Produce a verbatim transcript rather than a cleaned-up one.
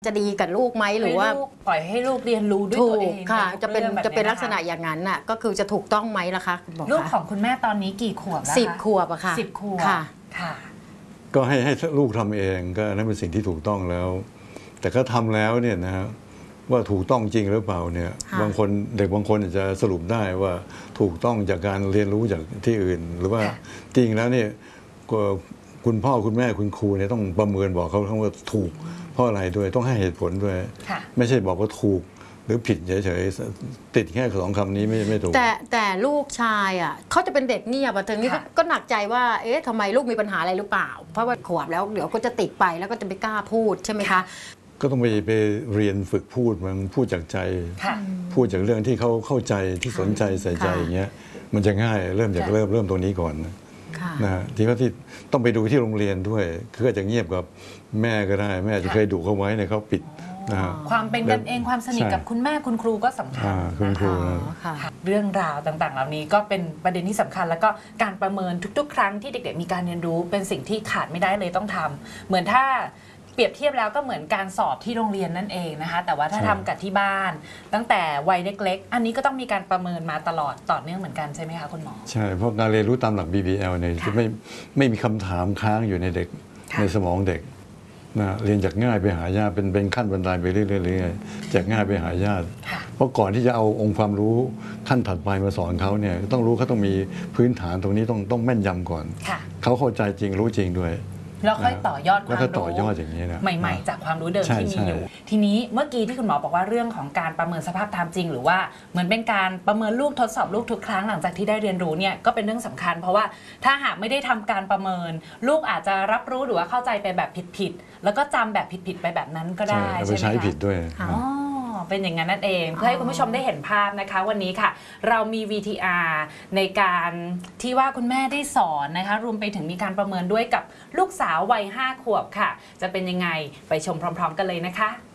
จะดีกับลูกไหมหรือว่าปล่อยให้ลูกเรียนรู้ด้วยตัวเองค่ะจะเป็นจะเป็นลักษณะอย่างนั้นน่ะก็คือจะถูกต้องไหมล่ะคะลูกของคุณแม่ตอนนี้กี่ขวบแล้วคะสิบขวบอะค่ะสิบขวบค่ะก็ให้ให้ลูกทำเองก็นั่นเป็นสิ่งที่ถูกต้องแล้วแต่ก็ทำแล้วเนี่ยนะว่าถูกต้องจริงหรือเปล่าเนี่ยบางคนเด็กบางคนจะสรุปได้ว่าถูกต้องจากการเรียนรู้จากที่อื่นหรือว่าจริงแล้วเนี่ยคุณพ่อคุณแม่คุณครูเนี่ยต้องประเมินบอกเขาทั้งว่าถูกเพราะอะไรด้วยต้องให้เหตุผลด้วยไม่ใช่บอกว่าถูกหรือผิดเฉยๆติดแค่สองคำนี้ไม่ไม่ถูกแต่แต่ลูกชายอ่ะเขาจะเป็นเด็กเงียบถึงนี้ก็หนักใจว่าเอ๊ะทำไมลูกมีปัญหาอะไรหรือเปล่าเพราะว่าขวบแล้วเดี๋ยวก็จะติดไปแล้วก็จะไม่กล้าพูดใช่ไหมคะก็ต้องไปไปเรียนฝึกพูดมันพูดจากใจพูดจากเรื่องที่เขาเข้าใจที่สนใจใส่ใจอย่างเงี้ยมันจะง่ายเริ่มจากเริ่มเริ่มตรงนี้ก่อนนะที่เขาที่ต้องไปดูที่โรงเรียนด้วยคืออาจจะเงียบกับแม่ก็ได้แม่จะเคยดุเขาไว้เนี่ยเขาปิดความเป็นกันเองความสนิทกับคุณแม่คุณครูก็สำคัญนะคะเรื่องราวต่างๆเหล่านี้ก็เป็นประเด็นที่สำคัญแล้วก็การประเมินทุกๆครั้งที่เด็กๆมีการเรียนรู้เป็นสิ่งที่ขาดไม่ได้เลยต้องทำเหมือนถ้าเปรียบเทียบแล้วก็เหมือนการสอบที่โรงเรียนนั่นเองนะคะแต่ว่าถ้าทำกับที่บ้านตั้งแต่วัยเล็กๆอันนี้ก็ต้องมีการประเมินมาตลอดต่อเนื่องเหมือนกันใช่ไหมคะคุณหมอใช่เพราะการเรียนรู้ตามหลัก บี บี แอล เนี่ยจะไม่ไม่มีคำถามค้างอยู่ในเด็กในสมองเด็กนะเรียนจากง่ายไปหายากเป็นเป็นขั้นบันไดไปเรื่อยๆจากง่ายไปหายากเพราะก่อนที่จะเอาองค์ความรู้ขั้นถัดไปมาสอนเขาเนี่ยต้องรู้เขาต้องมีพื้นฐานตรงนี้ต้องต้องแม่นยำก่อนเขาเข้าใจจริงรู้จริงด้วยแล้วค่อยต่อยอดความรู้ใหม่ๆจากความรู้เดิมที่มีอยู่ทีนี้เมื่อกี้ที่คุณหมอบอกว่าเรื่องของการประเมินสภาพธรรมจริงหรือว่าเหมือนเป็นการประเมินลูกทดสอบลูกทุกครั้งหลังจากที่ได้เรียนรู้เนี่ยก็เป็นเรื่องสำคัญเพราะว่าถ้าหากไม่ได้ทำการประเมินลูกอาจจะรับรู้หรือว่าเข้าใจไปแบบผิดๆแล้วก็จำแบบผิดๆไปแบบนั้นก็ได้ใช่ไหมคะใช้ผิดด้วยเป็นอย่างนั้นนั่นเองเพื่อให้คุณผู้ชมได้เห็นภาพนะคะวันนี้ค่ะเรามี วี ที อาร์ ในการที่ว่าคุณแม่ได้สอนนะคะรวมไปถึงมีการประเมินด้วยกับลูกสาววัยห้าขวบค่ะจะเป็นยังไงไปชมพร้อมๆกันเลยนะคะ